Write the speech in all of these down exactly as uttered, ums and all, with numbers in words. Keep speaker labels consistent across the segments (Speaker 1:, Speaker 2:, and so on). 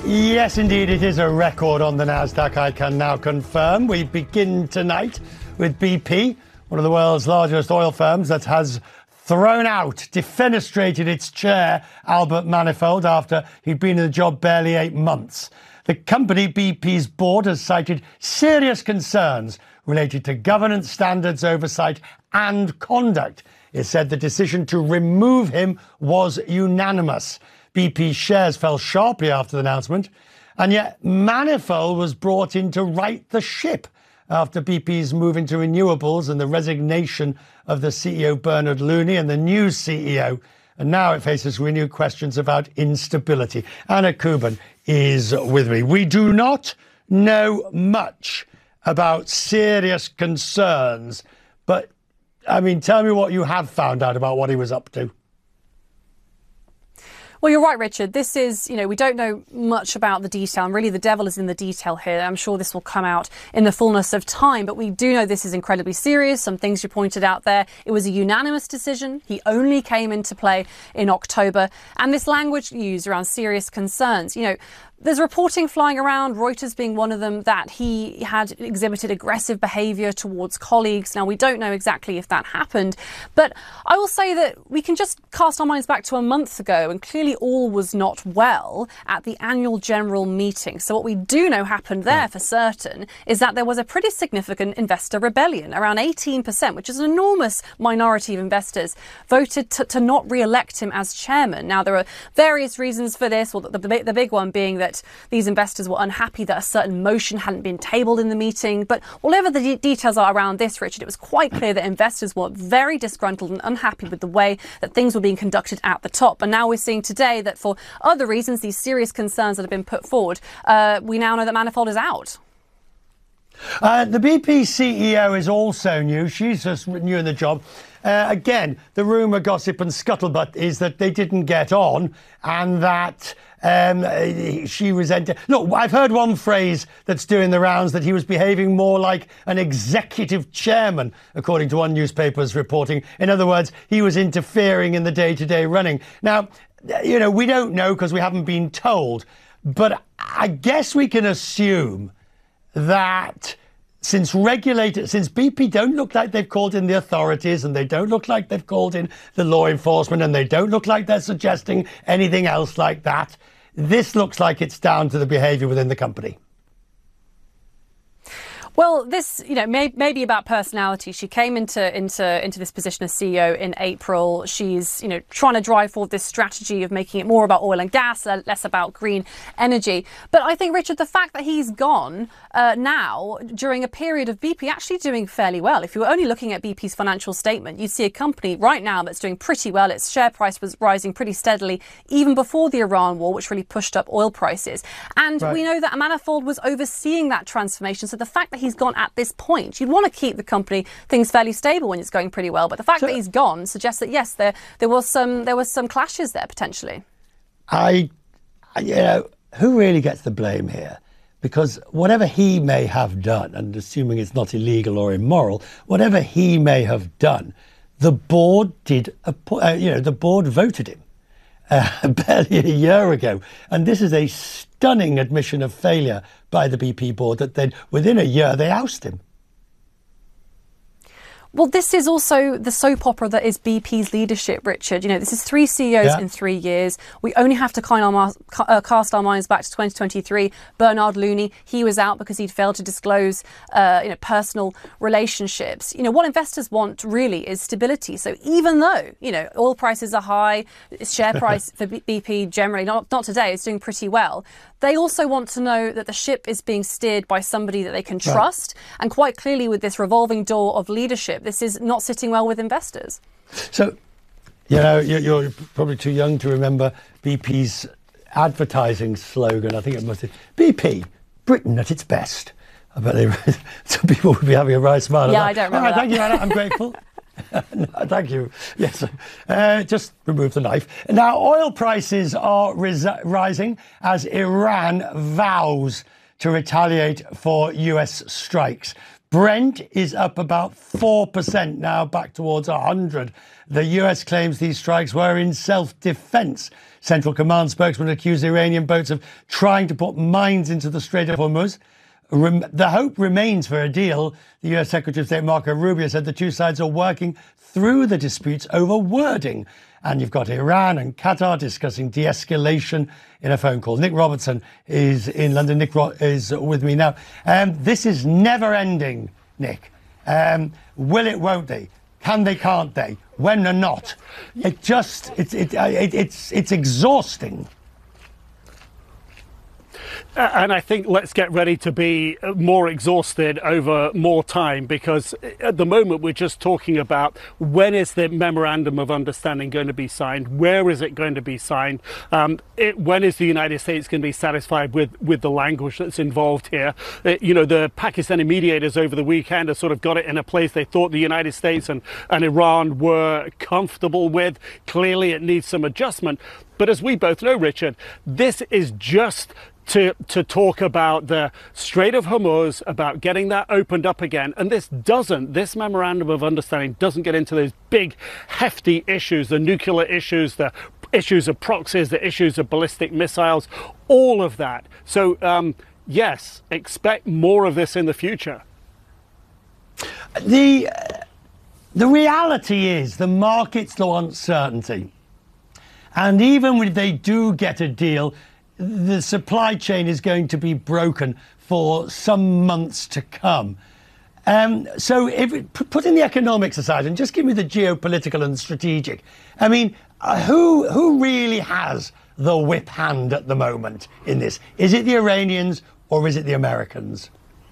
Speaker 1: Yes, indeed, it is a record on the Nasdaq, I can now confirm. We begin tonight with B P, one of the world's largest oil firms that has thrown out, defenestrated its chair, Albert Manifold, after he'd been in the job barely eight months. The company, B P's board, has cited serious concerns related to governance standards, oversight and conduct. It said the decision to remove him was unanimous. B P's shares fell sharply after the announcement, and yet Manifold was brought in to right the ship after B P's move into renewables and the resignation of the C E O Bernard Looney and the new C E O. And now it faces renewed questions about instability. Anna Kuban is with me. We do not know much about serious concerns, but, I mean, tell me what you have found out about what he was up to.
Speaker 2: Well, you're right, Richard. This is, you know, we don't know much about the detail, and really the devil is in the detail here. I'm sure this will come out in the fullness of time, but we do know this is incredibly serious. Some things you pointed out there. It was a unanimous decision. He only came into play in October. And this language used around serious concerns, you know, there's reporting flying around, Reuters being one of them, that he had exhibited aggressive behaviour towards colleagues. Now, we don't know exactly if that happened, but I will say that we can just cast our minds back to a month ago, and clearly all was not well at the annual general meeting. So what we do know happened there for certain is that there was a pretty significant investor rebellion. Around eighteen percent, which is an enormous minority of investors, voted to, to not re-elect him as chairman. Now, there are various reasons for this, well, the, the, the big one being that these investors were unhappy that a certain motion hadn't been tabled in the meeting. But whatever the de- details are around this, Richard, it was quite clear that investors were very disgruntled and unhappy with the way that things were being conducted at the top. And now we're seeing today that for other reasons, these serious concerns that have been put forward, uh, we now know that Manifold is out.
Speaker 1: Uh, the B P C E O is also new. She's just new in the job. Uh, again, the rumour, gossip and scuttlebutt is that they didn't get on and that um, she resented... Look, I've heard one phrase that's doing the rounds, that he was behaving more like an executive chairman, according to one newspaper's reporting. In other words, he was interfering in the day-to-day running. Now, you know, we don't know because we haven't been told, but I guess we can assume that since regulators, since B P don't look like they've called in the authorities, and they don't look like they've called in the law enforcement, and they don't look like they're suggesting anything else like that, this looks like it's down to the behaviour within the company.
Speaker 2: Well, this, you know, may, maybe about personality. She came into into into this position as C E O in April. She's, you know, trying to drive forward this strategy of making it more about oil and gas, less about green energy. But I think, Richard, the fact that he's gone uh, now during a period of B P actually doing fairly well. If you were only looking at B P's financial statement, you'd see a company right now that's doing pretty well. Its share price was rising pretty steadily even before the Iran war, which really pushed up oil prices. And right. we know that Manifold was overseeing that transformation. So the fact that he's gone at this point, you'd want to keep the company things fairly stable when it's going pretty well, but the fact so, that he's gone suggests that yes, there there was some there was some clashes there potentially.
Speaker 1: I, you know, who really gets the blame here? Because whatever he may have done, and assuming it's not illegal or immoral, whatever he may have done, the board did, a, uh, you know, the board voted him uh, barely a year ago, and this is a stunning admission of failure by the B P board that then within a year they oust him.
Speaker 2: Well, this is also the soap opera that is B P's leadership, Richard. You know, this is three C E Os yeah. in three years. We only have to kind of uh, cast our minds back to twenty twenty-three. Bernard Looney, he was out because he'd failed to disclose, uh, you know, personal relationships. You know, what investors want really is stability. So even though, you know, oil prices are high, share price for B P generally, not, not today, it's doing pretty well. They also want to know that the ship is being steered by somebody that they can trust. Right. And quite clearly with this revolving door of leadership, this is not sitting well with investors. So,
Speaker 1: you know, you're probably too young to remember B P's advertising slogan. I think it must be B P, Britain at its best. I bet they, some people would be having a right smile.
Speaker 2: Yeah, I don't remember
Speaker 1: right,
Speaker 2: that.
Speaker 1: Thank you, Anna. I'm grateful. No, thank you. Yes, uh, just remove the knife. Now, oil prices are ris- rising as Iran vows to retaliate for U S strikes. Brent is up about four percent now, back towards one hundred. The U S claims these strikes were in self-defense. Central Command spokesman accused Iranian boats of trying to put mines into the Strait of Hormuz. Rem- the hope remains for a deal. The U S Secretary of State Marco Rubio said the two sides are working through the disputes over wording. And you've got Iran and Qatar discussing de-escalation in a phone call. Nick Robertson is in London. Nick Ro- is with me now. Um, this is never ending, Nick. Um, will it, won't they? Can they, can't they? When or not? It just, it's, it, it, it's, it's exhausting.
Speaker 3: And I think let's get ready to be more exhausted over more time, because at the moment we're just talking about when is the memorandum of understanding going to be signed, where is it going to be signed, um, it, when is the United States going to be satisfied with, with the language that's involved here. It, you know, the Pakistani mediators over the weekend have sort of got it in a place they thought the United States and, and Iran were comfortable with. Clearly it needs some adjustment. But as we both know, Richard, this is just to to talk about the Strait of Hormuz, about getting that opened up again. And this doesn't, this memorandum of understanding doesn't get into those big, hefty issues, the nuclear issues, the issues of proxies, the issues of ballistic missiles, all of that. So, um, yes, expect more of this in the future.
Speaker 1: The, the reality is the markets want certainty. And even when they do get a deal, the supply chain is going to be broken for some months to come. Um, so if it, put in the economics aside and just give me the geopolitical and strategic. I mean, uh, who who really has the whip hand at the moment in this? Is it the Iranians or is it the Americans?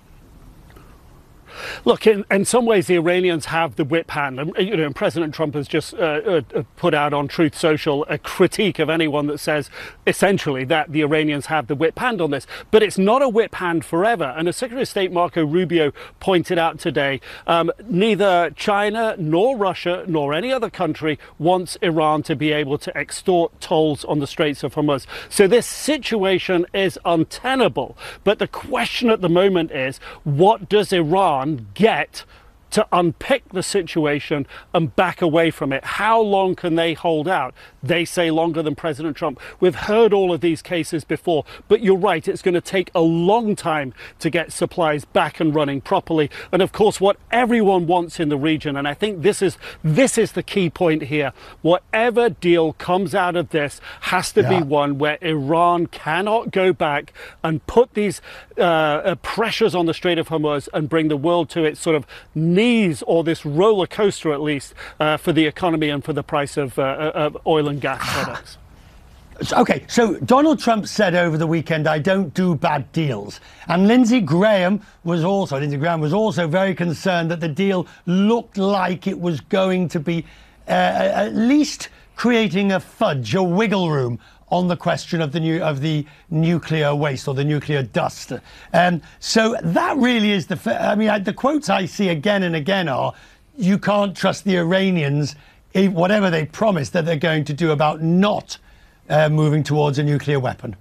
Speaker 3: Look, in, in some ways, the Iranians have the whip hand. And, you know, President Trump has just uh, uh, put out on Truth Social a critique of anyone that says, essentially, that the Iranians have the whip hand on this. But it's not a whip hand forever. And as Secretary of State Marco Rubio pointed out today, um, neither China nor Russia nor any other country wants Iran to be able to extort tolls on the Straits of Hormuz. So this situation is untenable. But the question at the moment is, what does Iran get to unpick the situation and back away from it? How long can they hold out? They say longer than President Trump. We've heard all of these cases before, but you're right, it's going to take a long time to get supplies back and running properly. And of course, what everyone wants in the region, and I think this is this is the key point here, whatever deal comes out of this has to yeah. be one where Iran cannot go back and put these uh, uh, pressures on the Strait of Hormuz and bring the world to its sort of knees, or this roller coaster at least, uh, for the economy and for the price of, uh, of oil and gas products.
Speaker 1: OK, so Donald Trump said over the weekend, I don't do bad deals. And Lindsey Graham was also, Lindsey Graham was also very concerned that the deal looked like it was going to be uh, at least creating a fudge, a wiggle room on the question of the new of the nuclear waste or the nuclear dust. Um, so that really is the. I mean, I, the quotes I see again and again are, "You can't trust the Iranians, whatever they promise that they're going to do about not uh, moving towards a nuclear weapon."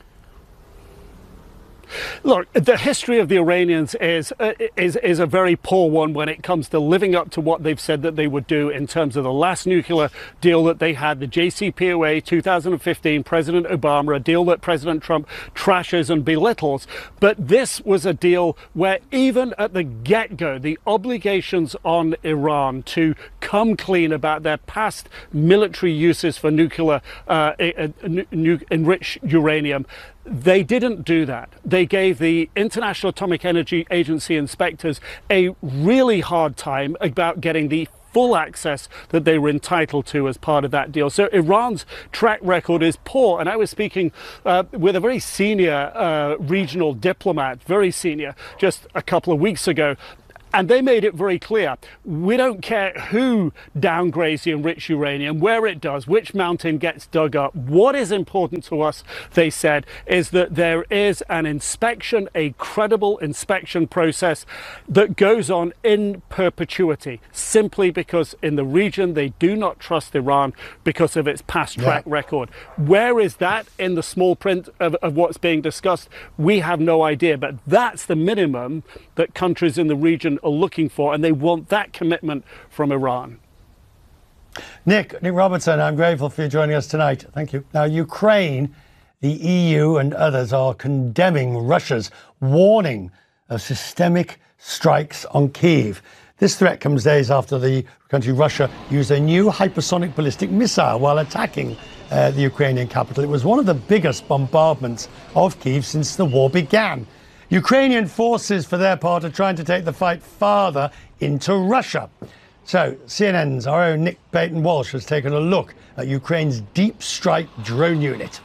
Speaker 3: Look, the history of the Iranians is, uh, is is a very poor one when it comes to living up to what they've said that they would do in terms of the last nuclear deal that they had, the J C P O A two thousand fifteen, President Obama, a deal that President Trump trashes and belittles. But this was a deal where even at the get-go, the obligations on Iran to come clean about their past military uses for nuclear uh, enriched uranium, they didn't do that. They gave the International Atomic Energy Agency inspectors a really hard time about getting the full access that they were entitled to as part of that deal. So Iran's track record is poor. And I was speaking uh, with a very senior uh, regional diplomat, very senior, just a couple of weeks ago. And they made it very clear, we don't care who downgrades the enriched uranium, where it does, which mountain gets dug up. What is important to us, they said, is that there is an inspection, a credible inspection process that goes on in perpetuity, simply because in the region they do not trust Iran because of its past track yeah. record. Where is that in the small print of, of what's being discussed? We have no idea, but that's the minimum that countries in the region are looking for, and they want that commitment from Iran.
Speaker 1: Nick, Nick Robertson, I'm grateful for you joining us tonight. Thank you. Now, Ukraine, the E U and others are condemning Russia's warning of systemic strikes on Kyiv. This threat comes days after the country Russia used a new hypersonic ballistic missile while attacking uh, the Ukrainian capital. It was one of the biggest bombardments of Kyiv since the war began. Ukrainian forces, for their part, are trying to take the fight farther into Russia. So, C N N's our own Nick Paton-Walsh has taken a look at Ukraine's Deep Strike drone unit.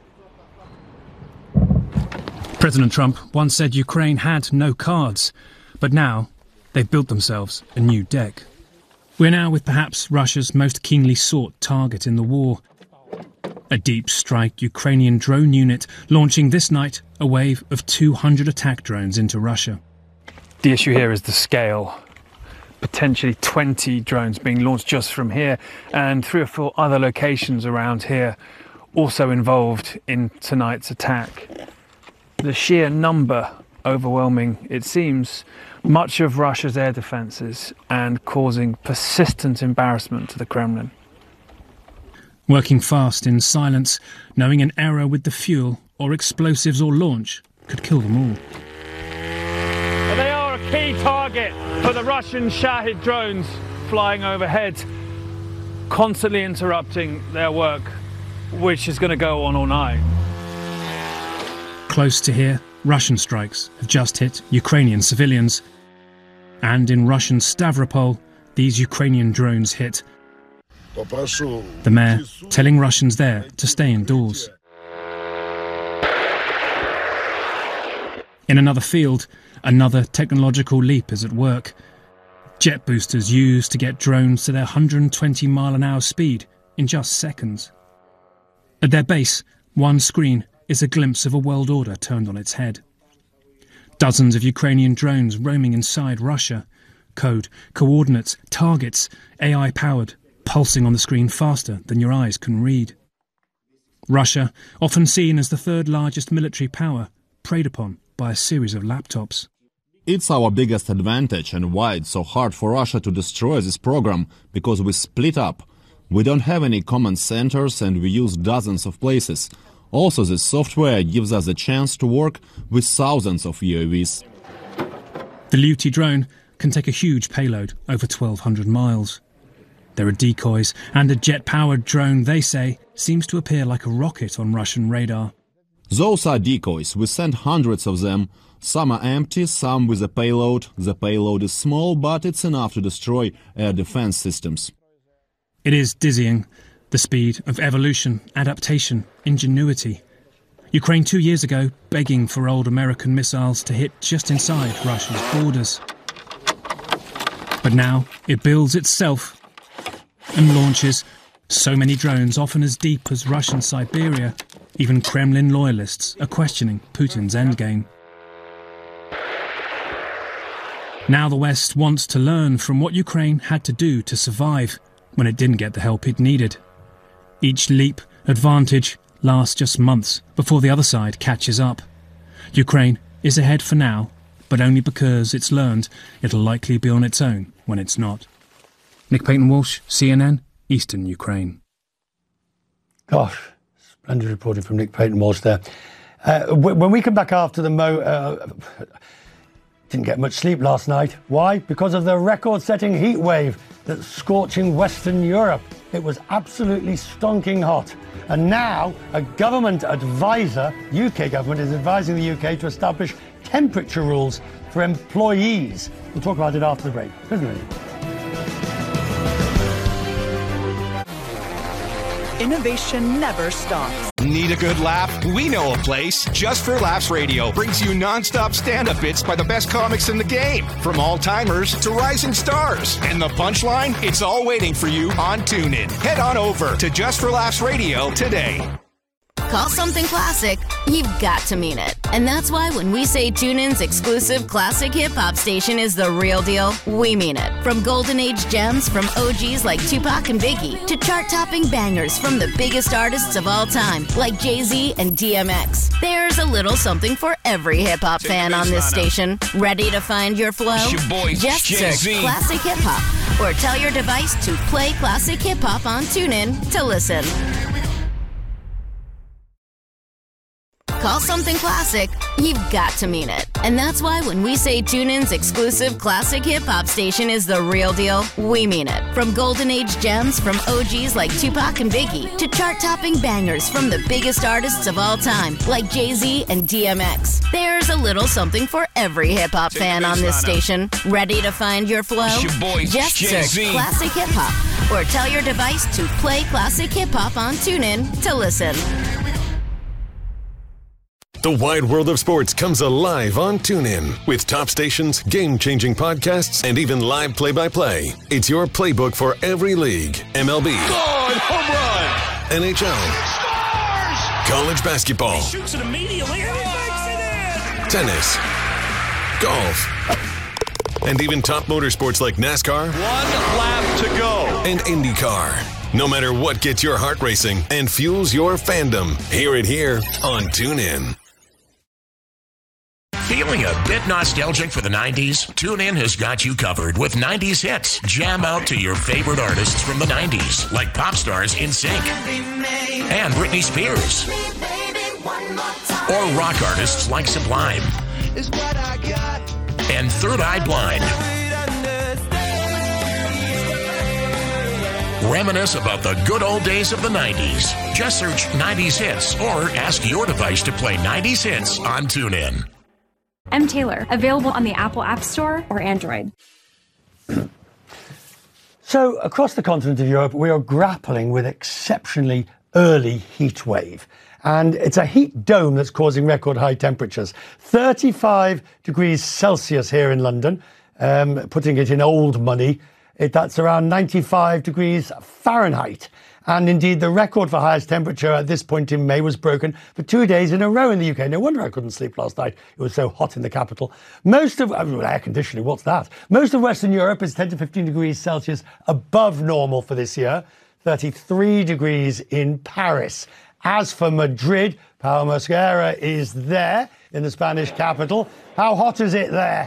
Speaker 4: President Trump once said Ukraine had no cards, but now they've built themselves a new deck. We're now with perhaps Russia's most keenly sought target in the war. A deep strike Ukrainian drone unit launching this night a wave of two hundred attack drones into Russia.
Speaker 5: The issue here is the scale. Potentially twenty drones being launched just from here, and three or four other locations around here also involved in tonight's attack. The sheer number overwhelming, it seems, much of Russia's air defences and causing persistent embarrassment to the Kremlin.
Speaker 4: Working fast in silence, knowing an error with the fuel or explosives or launch could kill them all.
Speaker 5: They are a key target for the Russian Shahid drones flying overhead, constantly interrupting their work, which is going to go on all night.
Speaker 4: Close to here, Russian strikes have just hit Ukrainian civilians. And in Russian Stavropol, these Ukrainian drones hit. The mayor telling Russians there to stay indoors. In another field, another technological leap is at work. Jet boosters used to get drones to their one hundred twenty mile an hour speed in just seconds. At their base, one screen is a glimpse of a world order turned on its head. Dozens of Ukrainian drones roaming inside Russia. Code, coordinates, targets, A I-powered, pulsing on the screen faster than your eyes can read. Russia, often seen as the third largest military power, preyed upon by a series of laptops.
Speaker 6: It's our biggest advantage and why it's so hard for Russia to destroy this program, because we split up. We don't have any command centers and we use dozens of places. Also, this software gives us a chance to work with thousands of U A Vs.
Speaker 4: The Luti drone can take a huge payload over twelve hundred miles. There are decoys, and a jet-powered drone, they say, seems to appear like a rocket on Russian radar.
Speaker 6: Those are decoys. We send hundreds of them. Some are empty, some with a payload. The payload is small, but it's enough to destroy air defense systems.
Speaker 4: It is dizzying, the speed of evolution, adaptation, ingenuity. Ukraine two years ago begging for old American missiles to hit just inside Russia's borders. But now it builds itself and launches so many drones, often as deep as Russian Siberia. Even Kremlin loyalists are questioning Putin's endgame. Now the West wants to learn from what Ukraine had to do to survive when it didn't get the help it needed. Each leap, advantage, lasts just months before the other side catches up. Ukraine is ahead for now, but only because it's learned it'll likely be on its own when it's not. Nick Paton-Walsh, C N N, Eastern Ukraine.
Speaker 1: Gosh, splendid reporting from Nick Paton-Walsh there. Uh, when we come back after the Mo... Uh, didn't get much sleep last night. Why? Because of the record-setting heat wave that's scorching Western Europe. It was absolutely stonking hot. And now a government advisor, U K government, is advising the U K to establish temperature rules for employees. We'll talk about it after the break. Isn't it?
Speaker 7: innovation never stops.
Speaker 8: Need a good laugh? We know a place. Just for Laughs Radio brings you non-stop stand-up bits by the best comics in the game. From all-timers to rising stars. And the punchline? It's all waiting for you on TuneIn. Head on over to Just for Laughs Radio today.
Speaker 9: Call something classic, you've got to mean it. And that's why when we say TuneIn's exclusive classic hip-hop station is the real deal, we mean it. From golden age gems from O Gs like Tupac and Biggie to chart-topping bangers from the biggest artists of all time like Jay-Z and D M X. There's a little something for every hip-hop fan on this station. Ready to find your flow?
Speaker 8: Your boy,
Speaker 9: Just
Speaker 8: Jay-Z.
Speaker 9: search Classic Hip Hop or tell your device to play Classic Hip Hop on TuneIn to listen. Call something classic, you've got to mean it. And that's why when we say TuneIn's exclusive classic hip-hop station is the real deal, we mean it. From golden age gems from O Gs like Tupac and Biggie to chart-topping bangers from the biggest artists of all time like Jay-Z and D M X. There's a little something for every hip-hop fan on this station. Ready to find your flow?
Speaker 8: Your boy,
Speaker 9: Just
Speaker 8: Jay-Z.
Speaker 9: search Classic Hip Hop or tell your device to play Classic Hip Hop on TuneIn to listen.
Speaker 10: The wide world of sports comes alive on TuneIn with top stations, game-changing podcasts, and even live play-by-play. It's your playbook for every league. M L B.
Speaker 8: Gone, home run.
Speaker 10: N H L.
Speaker 8: Scores.
Speaker 10: College basketball.
Speaker 11: He shoots it immediately and he makes it in.
Speaker 10: Tennis. Golf. And even top motorsports like NASCAR.
Speaker 8: One lap to go.
Speaker 10: And IndyCar. No matter what gets your heart racing and fuels your fandom, hear it here on TuneIn.
Speaker 11: Feeling a bit nostalgic for the nineties? TuneIn has got you covered with nineties hits. Jam out to your favorite artists from the nineties, like pop stars NSYNC and Britney Spears, or rock artists like Sublime and Third Eye Blind. Reminisce about the good old days of the nineties. Just search nineties hits or ask your device to play nineties hits on TuneIn.
Speaker 12: M. Taylor, available on the Apple App Store or Android.
Speaker 1: So, across the continent of Europe, we are grappling with exceptionally early heat wave. And it's a heat dome that's causing record high temperatures. thirty-five degrees Celsius here in London, um, putting it in old money. It, that's around ninety-five degrees Fahrenheit. And indeed, the record for highest temperature at this point in May was broken for two days in a row in the U K. No wonder I couldn't sleep last night. It was so hot in the capital. Most of, I mean, air conditioning, what's that? Most of Western Europe is ten to fifteen degrees Celsius above normal for this year. thirty-three degrees in Paris. As for Madrid, Pau Mosquera is there in the Spanish capital. How hot is it there?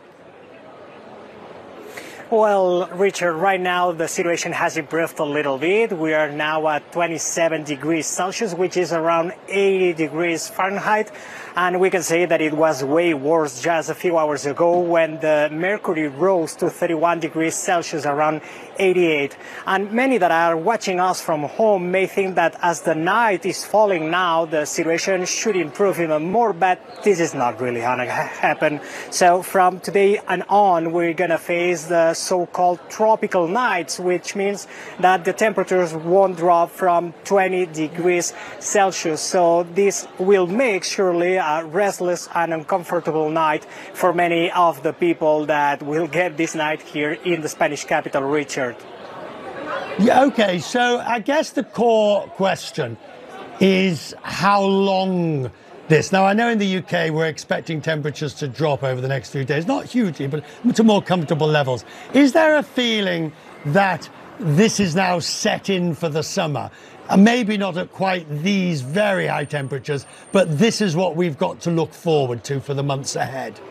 Speaker 13: Well, Richard, right now the situation has improved a little bit. We are now at twenty-seven degrees Celsius, which is around eighty degrees Fahrenheit. And we can say that it was way worse just a few hours ago when the mercury rose to thirty-one degrees Celsius, around eighty-eight. And many that are watching us from home may think that as the night is falling now, the situation should improve even more, but this is not really going to happen. So from today and on, we're going to face the so-called tropical nights, which means that the temperatures won't drop from twenty degrees Celsius. So this will make surely a restless and uncomfortable night for many of the people that will get this night here in the Spanish capital, Richard.
Speaker 1: Yeah, okay, so I guess the core question is how long this. Now, I know in the U K we're expecting temperatures to drop over the next few days, not hugely, but to more comfortable levels. Is there a feeling that this is now set in for the summer? And maybe not at quite these very high temperatures, but this is what we've got to look forward to for the months ahead.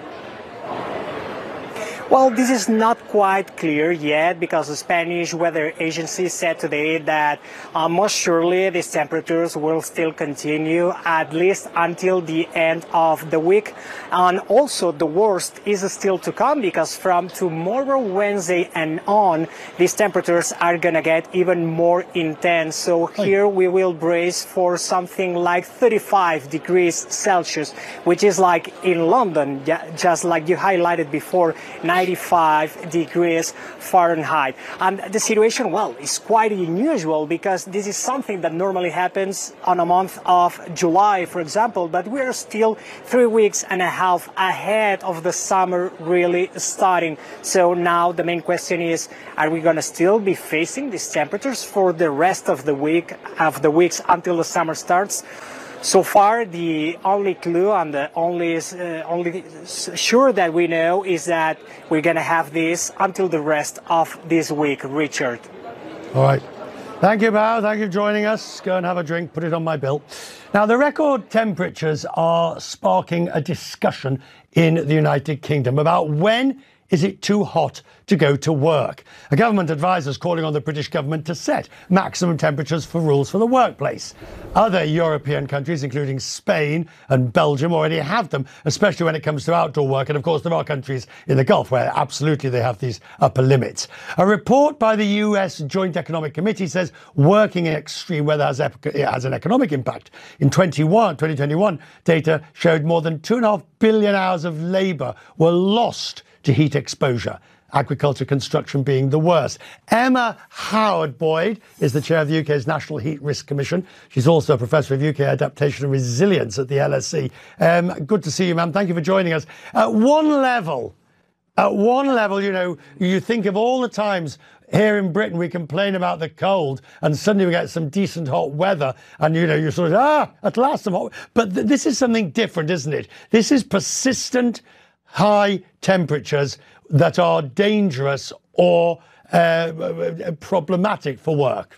Speaker 13: Well, this is not quite clear yet because the Spanish weather agency said today that uh, most surely these temperatures will still continue at least until the end of the week. And also the worst is still to come because from tomorrow, Wednesday and on, these temperatures are going to get even more intense. So here we will brace for something like thirty-five degrees Celsius, which is like in London, just like you highlighted before, night ninety-five degrees Fahrenheit. And the situation, well, is quite unusual because this is something that normally happens on a month of July, for example, but we're still three weeks and a half ahead of the summer really starting. So now the main question is, are we going to still be facing these temperatures for the rest of the week, of the weeks until the summer starts? So far, the only clue and the only, uh, only sure that we know is that we're going to have this until the rest of this week, Richard.
Speaker 1: All right. Thank you, Bao. Thank you for joining us. Go and have a drink. Put it on my bill. Now, the record temperatures are sparking a discussion in the United Kingdom about when is it too hot to go to work. A government advisor is calling on the British government to set maximum temperatures for rules for the workplace. Other European countries, including Spain and Belgium, already have them, especially when it comes to outdoor work. And of course, there are countries in the Gulf where absolutely they have these upper limits. A report by the U S Joint Economic Committee says working in extreme weather has, has an economic impact. In twenty twenty-one, data showed more than two and a half billion hours of labour were lost to heat exposure, agriculture construction being the worst. Emma Howard-Boyd is the chair of the U K's National Heat Risk Commission. She's also a professor of U K adaptation and resilience at the L S E. Um, good to see you, ma'am. Thank you for joining us. At one level, at one level, you know, you think of all the times here in Britain we complain about the cold and suddenly we get some decent hot weather and, you know, you're sort of, ah, at last some hot. But th- this is something different, isn't it? This is persistent high temperatures that are dangerous or uh, problematic for work.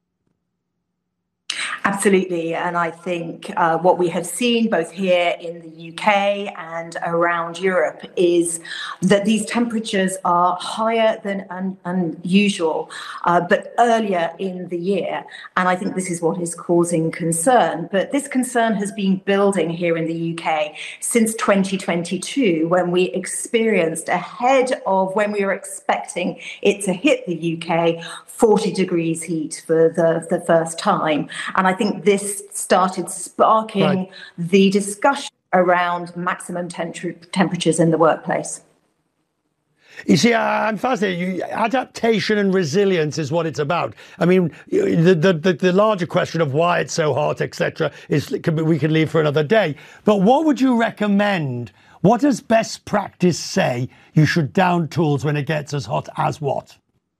Speaker 14: Absolutely. And I think uh, what we have seen both here in the U K and around Europe is that these temperatures are higher than un- unusual, uh, but earlier in the year. And I think this is what is causing concern. But this concern has been building here in the U K since twenty twenty-two, when we experienced, ahead of when we were expecting it to hit the U K, forty degrees heat for the, the first time. And I think this started sparking right. the discussion around maximum tem- temperatures in the workplace.
Speaker 1: You see, I'm fascinated. You, adaptation and resilience is what it's about. I mean, the, the, the, the larger question of why it's so hot, et cetera, is we could leave for another day. But what would you recommend? What does best practice say you should down tools when it gets as hot as what?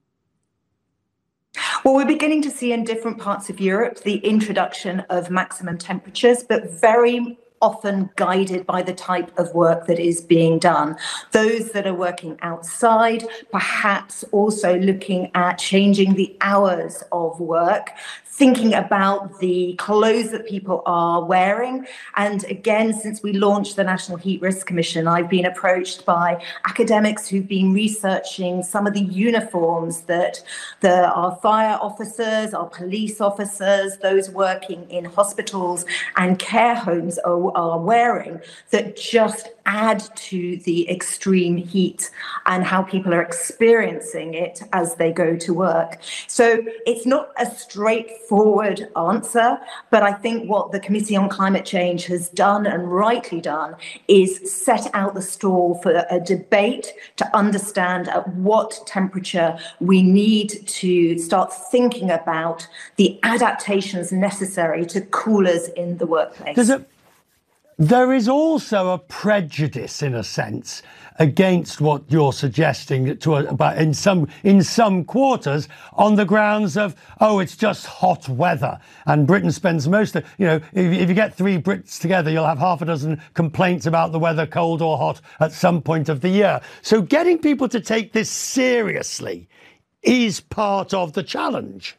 Speaker 14: Well, we're beginning to see in different parts of Europe the introduction of maximum temperatures, but very often guided by the type of work that is being done. Those that are working outside, perhaps also looking at changing the hours of work, thinking about the clothes that people are wearing. And again, since we launched the National Heat Risk Commission, I've been approached by academics who've been researching some of the uniforms that the, our fire officers, our police officers, those working in hospitals and care homes are, are wearing, that just add to the extreme heat and how people are experiencing it as they go to work. So it's not a straightforward answer, but I think what the Committee on Climate Change has done, and rightly done, is set out the stall for a debate to understand at what temperature we need to start thinking about the adaptations necessary to coolers in the workplace.
Speaker 1: Does it There is also a prejudice, in a sense, against what you're suggesting to about in some in some quarters on the grounds of, oh, it's just hot weather, and Britain spends most of, you know, if, if you get three Brits together, you'll have half a dozen complaints about the weather, cold or hot, at some point of the year. So getting people to take this seriously is part of the challenge.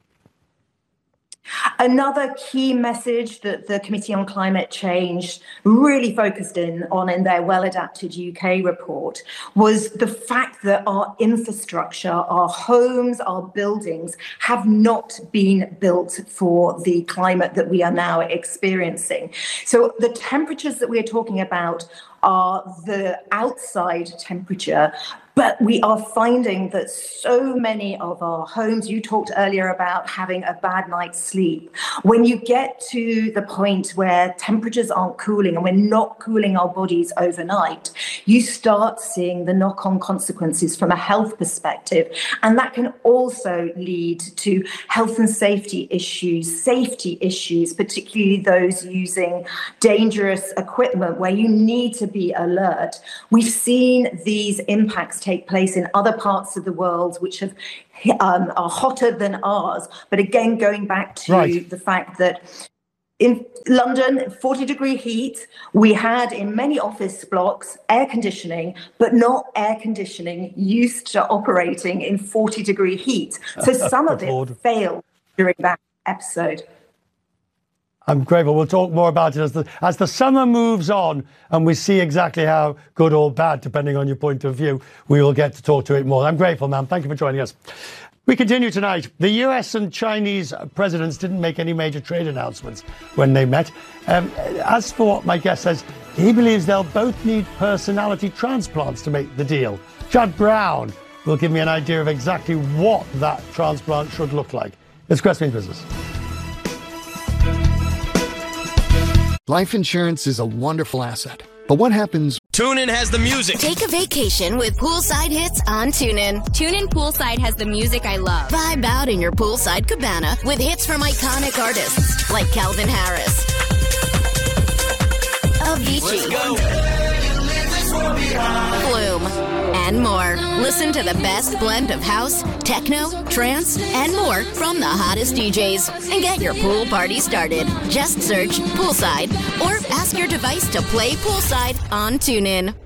Speaker 14: Another key message that the Committee on Climate Change really focused in on in their Well-Adapted U K report was the fact that our infrastructure, our homes, our buildings have not been built for the climate that we are now experiencing. So the temperatures that we're talking about are the outside temperature, But we are finding that so many of our homes, you talked earlier about having a bad night's sleep. When you get to the point where temperatures aren't cooling and we're not cooling our bodies overnight, you start seeing the knock-on consequences from a health perspective. And that can also lead to health and safety issues, safety issues, particularly those using dangerous equipment where you need to be alert. We've seen these impacts take place in other parts of the world which have um, are hotter than ours. But again, going back to right. the fact that in London, forty degree heat, we had in many office blocks air conditioning, but not air conditioning used to operating in forty degree heat. So some of it failed during that episode.
Speaker 1: I'm grateful. We'll talk more about it as the as the summer moves on and we see exactly how good or bad, depending on your point of view, we will get to talk to it more. I'm grateful, ma'am. Thank you for joining us. We continue tonight. The U S and Chinese presidents didn't make any major trade announcements when they met. Um, as for what my guest says, he believes they'll both need personality transplants to make the deal. Chad Brown will give me an idea of exactly what that transplant should look like. It's Crestmead Business.
Speaker 15: Life insurance is a wonderful asset, but what happens?
Speaker 16: TuneIn has the music.
Speaker 9: Take a vacation with poolside hits on TuneIn.
Speaker 17: TuneIn Poolside has the music I love.
Speaker 9: Vibe out in your poolside cabana with hits from iconic artists like Calvin Harris, Avicii, Flume, and more. Listen to the best blend of house, techno, trance, and more from the hottest D Js. And get your pool party started. Just search Poolside or ask your device to play Poolside on TuneIn.